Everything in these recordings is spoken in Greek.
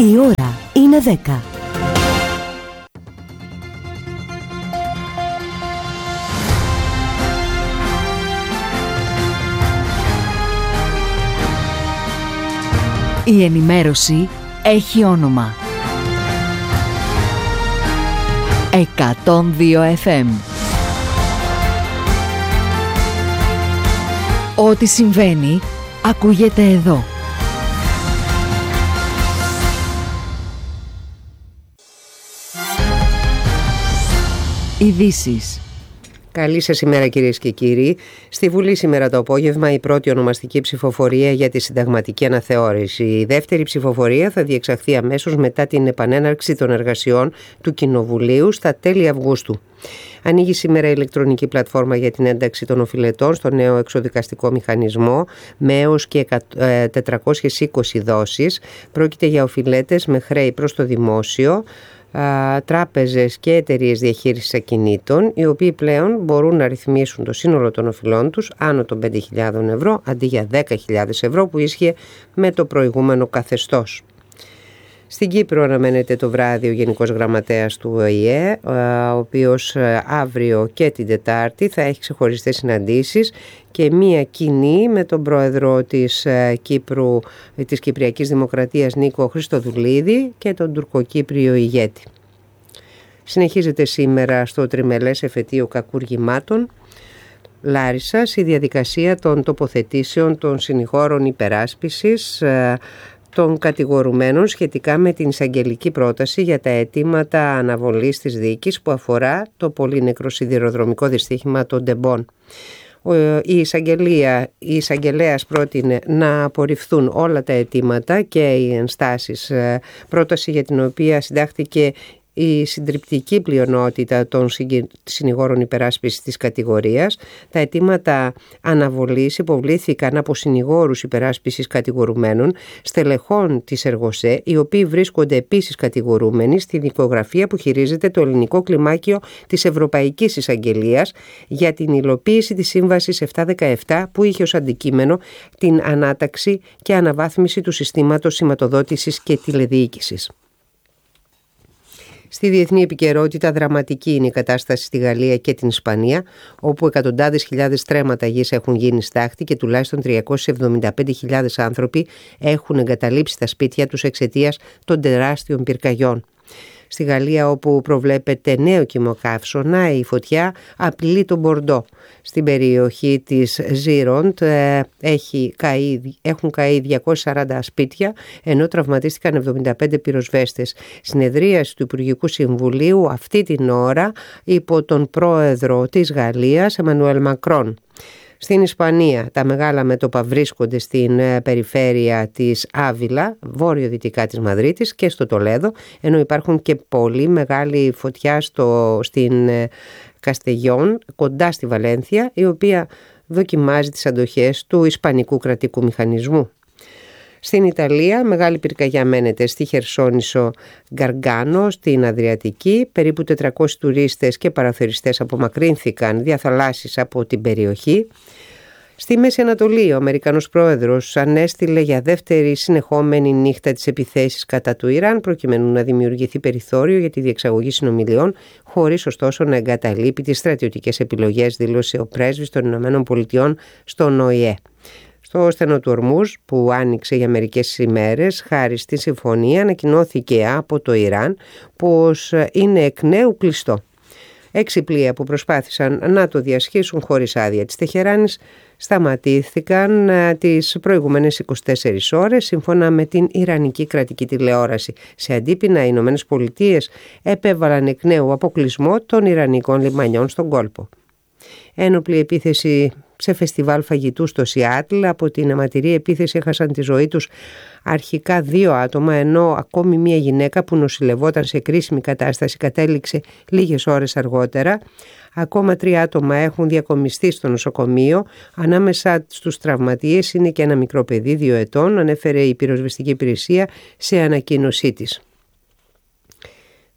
Η ώρα είναι 10. Η ενημέρωση έχει όνομα. 102 FM. Ό,τι συμβαίνει, ακούγεται εδώ. Ειδήσεις. Καλή σας ημέρα κυρίες και κύριοι. Στη Βουλή σήμερα το απόγευμα η πρώτη ονομαστική ψηφοφορία για τη συνταγματική αναθεώρηση. Η δεύτερη ψηφοφορία θα διεξαχθεί αμέσως μετά την επανέναρξη των εργασιών του Κοινοβουλίου στα τέλη Αυγούστου. Ανοίγει σήμερα η ηλεκτρονική πλατφόρμα για την ένταξη των οφειλετών στο νέο εξοδικαστικό μηχανισμό με έως και 420 δόσεις. Πρόκειται για οφειλέτες με χρέη προς το δημόσιο, τράπεζες και εταιρείες διαχείρισης ακινήτων, οι οποίοι πλέον μπορούν να ρυθμίσουν το σύνολο των οφειλών τους άνω των 5.000 ευρώ αντί για 10.000 ευρώ που ίσχυε με το προηγούμενο καθεστώς. Στην Κύπρο αναμένεται το βράδυ ο Γενικός Γραμματέας του ΟΗΕ, ο οποίος αύριο και την Τετάρτη θα έχει ξεχωριστές συναντήσεις και μία κοινή με τον πρόεδρο της Κύπρου, της Κυπριακής Δημοκρατίας Νίκο Χριστοδουλίδη και τον τουρκοκύπριο ηγέτη. Συνεχίζεται σήμερα στο τριμελές εφετείο κακουργημάτων Λάρισσας η διαδικασία των τοποθετήσεων των συνηγόρων υπεράσπισης των κατηγορουμένων σχετικά με την εισαγγελική πρόταση για τα αιτήματα αναβολής της δίκης που αφορά το πολύ νεκρό σιδηροδρομικό δυστύχημα των Ντεμπών. Η εισαγγελέας πρότεινε να απορριφθούν όλα τα αιτήματα και οι ενστάσεις, πρόταση για την οποία συντάχθηκε η συντριπτική πλειονότητα των συνηγόρων υπεράσπισης της κατηγορίας. Τα αιτήματα αναβολής υποβλήθηκαν από συνηγόρους υπεράσπισης κατηγορουμένων, στελεχών της Εργοσέ, οι οποίοι βρίσκονται επίσης κατηγορούμενοι στη δικογραφία που χειρίζεται το ελληνικό κλιμάκιο της Ευρωπαϊκής Εισαγγελίας για την υλοποίηση της Σύμβασης 717 που είχε ως αντικείμενο την ανάταξη και αναβάθμιση του συστήματος σηματοδότησης και τηλεδιοίκησης. Στη διεθνή επικαιρότητα δραματική είναι η κατάσταση στη Γαλλία και την Ισπανία, όπου εκατοντάδες χιλιάδες στρέμματα γης έχουν γίνει στάχτη και τουλάχιστον 375.000 άνθρωποι έχουν εγκαταλείψει τα σπίτια τους εξαιτίας των τεράστιων πυρκαγιών. Στη Γαλλία, όπου προβλέπεται νέο κυμοκαύσωνα, η φωτιά απειλεί τον Μπορντό. Στην περιοχή της Ζίροντ έχουν καεί 240 σπίτια, ενώ τραυματίστηκαν 75 πυροσβέστες. Συνεδρίαση του Υπουργικού Συμβουλίου αυτή την ώρα υπό τον πρόεδρο της Γαλλίας, Εμμανουέλ Μακρόν. Στην Ισπανία τα μεγάλα μέτωπα βρίσκονται στην περιφέρεια της Άβυλα, βόρειο-δυτικά της Μαδρίτης και στο Τολέδο, ενώ υπάρχουν και πολύ μεγάλη φωτιά στην Καστεγιόν, κοντά στη Βαλένθια, η οποία δοκιμάζει τις αντοχές του Ισπανικού κρατικού μηχανισμού. Στην Ιταλία, μεγάλη πυρκαγιά μένεται στη Χερσόνησο Γκαργκάνο, στην Αδριατική. Περίπου 400 τουρίστες και παραθεριστές απομακρύνθηκαν διαθαλάσσης από την περιοχή. Στη Μέση Ανατολή, ο Αμερικανός πρόεδρος ανέστηλε για δεύτερη συνεχόμενη νύχτα τις επιθέσεις κατά του Ιράν, προκειμένου να δημιουργηθεί περιθώριο για τη διεξαγωγή συνομιλιών, χωρίς ωστόσο να εγκαταλείπει τις στρατιωτικές επιλογές, δήλωσε ο πρέσβης των ΗΠΑ στον ΟΗΕ. Στο στενό του Ορμούζ, που άνοιξε για μερικές ημέρες, χάρη στη συμφωνία, ανακοινώθηκε από το Ιράν πως είναι εκ νέου κλειστό. 6 πλοία που προσπάθησαν να το διασχίσουν χωρίς άδεια της Τεχεράνης σταματήθηκαν τις προηγούμενες 24 ώρες, σύμφωνα με την Ιρανική κρατική τηλεόραση. Σε αντίπεινα, οι Ηνωμένες Πολιτείες επέβαλαν εκ νέου αποκλεισμό των Ιρανικών λιμανιών στον κόλπο. Ένοπλη επίθεση σε φεστιβάλ φαγητού στο Σιάτλ. Από την αιματηρή επίθεση έχασαν τη ζωή τους αρχικά 2 άτομα, ενώ ακόμη μία γυναίκα που νοσηλευόταν σε κρίσιμη κατάσταση κατέληξε λίγες ώρες αργότερα. Ακόμα 3 άτομα έχουν διακομιστεί στο νοσοκομείο. Ανάμεσα στους τραυματίες είναι και ένα μικρό παιδί 2 ετών, ανέφερε η πυροσβεστική υπηρεσία σε ανακοίνωσή της.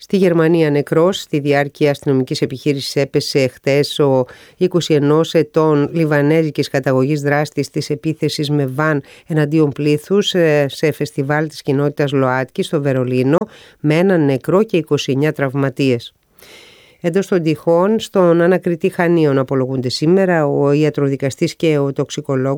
Στη Γερμανία νεκρός στη διάρκεια αστυνομικής επιχείρησης έπεσε χτες ο 21 ετών λιβανέζικης καταγωγής δράστης της επίθεσης με βαν εναντίον πλήθους σε φεστιβάλ της κοινότητας ΛΟΑΤΚΙ στο Βερολίνο με έναν νεκρό και 29 τραυματίες. Εντός των τυχών, στον ανακριτή Χανίων απολογούνται σήμερα ο ιατροδικαστής και ο τοξικολόγος